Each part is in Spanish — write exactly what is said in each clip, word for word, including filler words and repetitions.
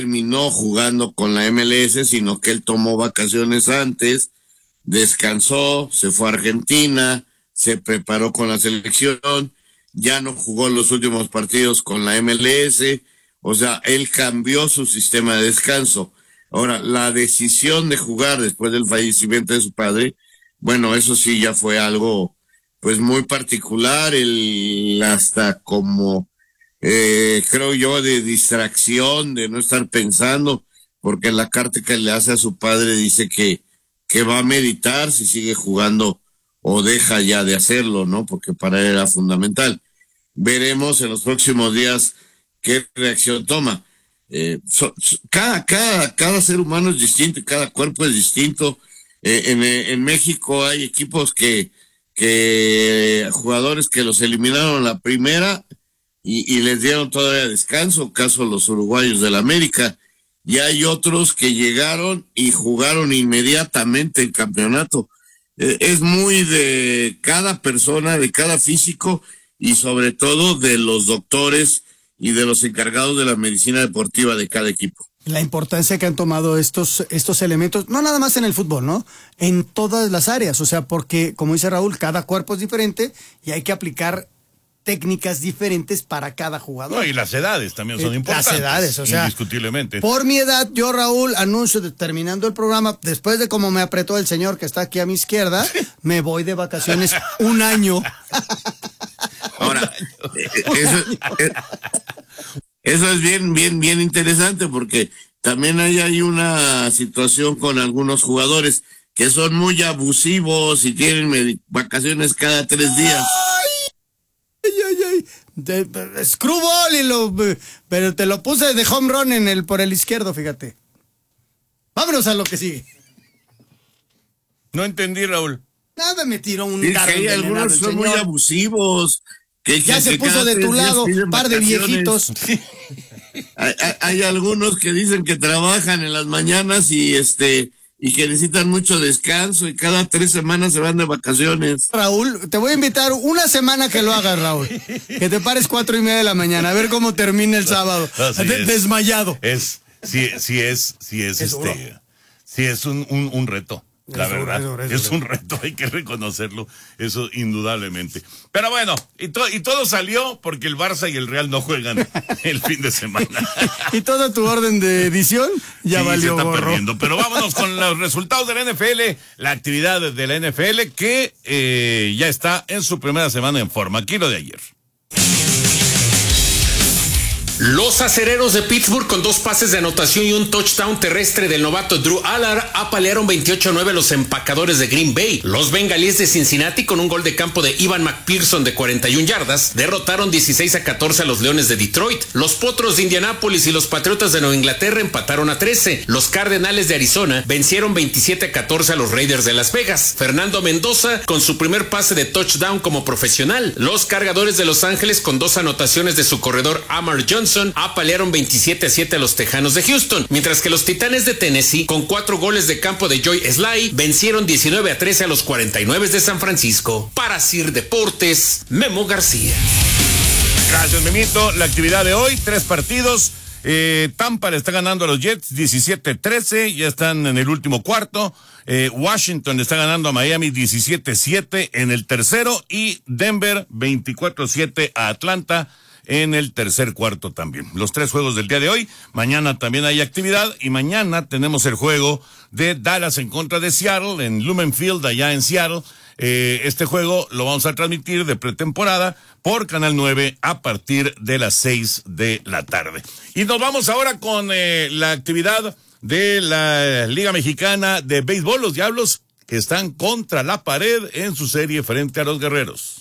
terminó jugando con la M L S, sino que él tomó vacaciones antes, descansó, se fue a Argentina, se preparó con la selección, ya no jugó los últimos partidos con la M L S, o sea, él cambió su sistema de descanso. Ahora, la decisión de jugar después del fallecimiento de su padre, bueno, eso sí ya fue algo pues muy particular, el hasta como eh, creo yo de distracción, de no estar pensando, porque en la carta que le hace a su padre dice que, que va a meditar si sigue jugando o deja ya de hacerlo, ¿no? Porque para él era fundamental. Veremos en los próximos días qué reacción toma. Eh, so, so, cada, cada, cada ser humano es distinto y cada cuerpo es distinto. Eh, en, en México hay equipos que, que jugadores que los eliminaron la primera y, y les dieron todavía descanso, caso los uruguayos del América, y hay otros que llegaron y jugaron inmediatamente el campeonato. Eh, es muy de cada persona, de cada físico y sobre todo de los doctores y de los encargados de la medicina deportiva de cada equipo. La importancia que han tomado estos, estos elementos, no nada más en el fútbol, ¿no? En todas las áreas, o sea, porque, como dice Raúl, cada cuerpo es diferente y hay que aplicar técnicas diferentes para cada jugador. No, y las edades también son eh, importantes. Las edades, o sea, indiscutiblemente. Por mi edad, yo, Raúl, anuncio, de, terminando el programa, después de cómo me apretó el señor que está aquí a mi izquierda, me voy de vacaciones un año. Ahora, eso, eso es bien, bien, bien interesante porque también hay, hay una situación con algunos jugadores que son muy abusivos y tienen vacaciones cada tres días. Ay, ay, ay. De, de, screwball y lo, pero te lo puse de home run en el, por el izquierdo, fíjate. Vámonos a lo que sigue. No entendí, Raúl. Nada, me tiró un sí, carro. Hay algunos son muy abusivos. Que ya se puso de tu lado, par de viejitos. hay, hay, hay algunos que dicen que trabajan en las mañanas y este y que necesitan mucho descanso y cada tres semanas se van de vacaciones. Raúl, te voy a invitar una semana que lo hagas, Raúl. Que te pares cuatro y media de la mañana, a ver cómo termina el sábado. No, sí de, es, desmayado. Es, sí, sí es, sí es, es este, duro. Sí es un, un, un reto. La eso, verdad, eso, eso, es un reto, hay que reconocerlo, eso indudablemente. Pero bueno, y, to, y todo salió porque el Barça y el Real no juegan el fin de semana. Y toda tu orden de edición ya sí, valió se está gorro. Perdiendo. Pero vámonos con los resultados de la N F L, la actividad de la N F L que eh, ya está en su primera semana en forma. Aquí lo de ayer. Los acereros de Pittsburgh, con dos pases de anotación y un touchdown terrestre del novato Drew Allard, apalearon veintiocho a nueve a los empacadores de Green Bay. Los bengalíes de Cincinnati, con un gol de campo de Ivan McPherson de cuarenta y una yardas, derrotaron dieciséis a catorce a los Leones de Detroit. Los Potros de Indianápolis y los Patriotas de Nueva Inglaterra empataron a trece. Los Cardenales de Arizona vencieron veintisiete a catorce a los Raiders de Las Vegas. Fernando Mendoza, con su primer pase de touchdown como profesional. Los Cargadores de Los Ángeles, con dos anotaciones de su corredor Amar Johnson, apalearon veintisiete a siete a los Tejanos de Houston, mientras que los Titanes de Tennessee, con cuatro goles de campo de Joy Sly, vencieron diecinueve a trece a los cuarenta y nueve de San Francisco. Para Sir Deportes, Memo García. Gracias, Memito. La actividad de hoy, tres partidos. Eh, Tampa le está ganando a los Jets diecisiete a trece, ya están en el último cuarto. Eh, Washington le está ganando a Miami diecisiete a siete en el tercero y Denver veinticuatro a siete a Atlanta en el tercer cuarto también. Los tres juegos del día de hoy. Mañana también hay actividad y mañana tenemos el juego de Dallas en contra de Seattle en Lumen Field allá en Seattle. Eh, este juego lo vamos a transmitir de pretemporada por Canal nueve a partir de las seis de la tarde. Y nos vamos ahora con eh, la actividad de la Liga Mexicana de Béisbol. Los Diablos que están contra la pared en su serie frente a los Guerreros.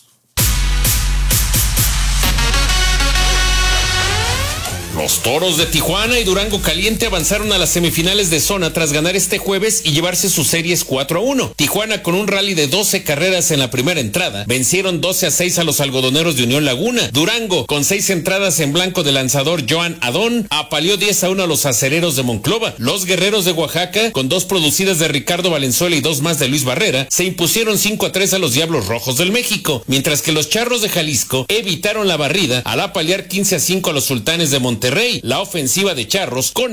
Los Toros de Tijuana y Durango Caliente avanzaron a las semifinales de zona tras ganar este jueves y llevarse sus series cuatro a uno. Tijuana, con un rally de doce carreras en la primera entrada, vencieron doce a seis a los algodoneros de Unión Laguna. Durango, con seis entradas en blanco del lanzador Joan Adón, apaleó diez a uno a los acereros de Monclova. Los Guerreros de Oaxaca, con dos producidas de Ricardo Valenzuela y dos más de Luis Barrera, se impusieron cinco a tres a los Diablos Rojos del México, mientras que los Charros de Jalisco evitaron la barrida al apalear quince a cinco a los Sultanes de Monterrey. La ofensiva de Charros con